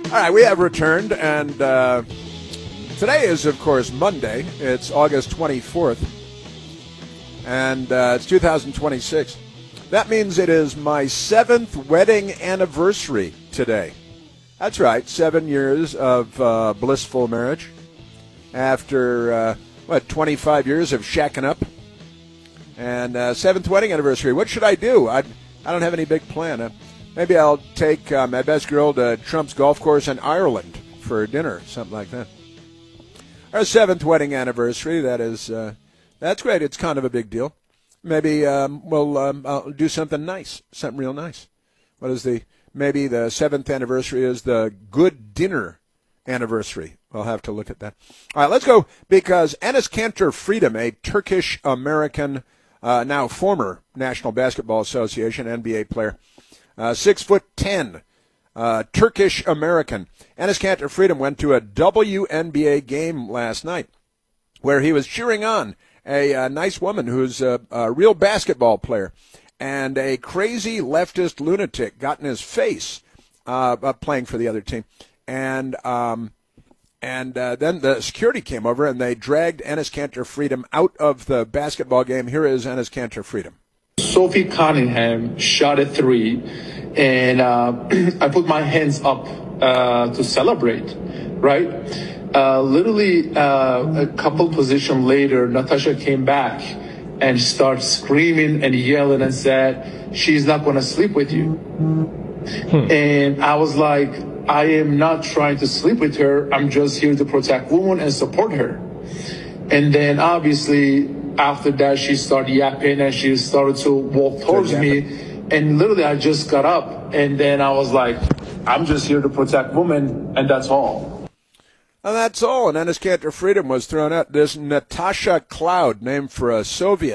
All right, we have returned, and today is, of course, Monday. It's August 24th, and it's 2026. That means it is my 7th wedding anniversary today. That's right, 7 years of blissful marriage after, 25 years of shacking up. And 7th wedding anniversary. What should I do? I don't have any big plan. Maybe I'll take my best girl to Trump's golf course in Ireland for dinner, something like that. Our 7th wedding anniversary, that's great. It's kind of a big deal. Maybe I'll do something nice, something real nice. Maybe the 7th anniversary is the good dinner anniversary. We'll have to look at that. All right, let's go, because Enes Kanter Freedom, a Turkish-American, now former National Basketball Association NBA player, 6'10", Turkish-American. Enes Kanter Freedom went to a WNBA game last night where he was cheering on a nice woman who's a real basketball player, and a crazy leftist lunatic got in his face playing for the other team. And then the security came over, and they dragged Enes Kanter Freedom out of the basketball game. Here is Enes Kanter Freedom. Sophie Cunningham shot a three, and I put my hands up to celebrate, right? Literally a couple positions later, Natasha came back and started screaming and yelling and said, "She's not going to sleep with you." And I was like, I am not trying to sleep with her. I'm just here to protect women and support her. And then obviously after that, she started yapping and she started to walk towards me. And literally I just got up, and then I was like, I'm just here to protect women, and that's all. And that's all. And Enes Kanter Freedom was thrown out. This Natasha Cloud, named for a Soviet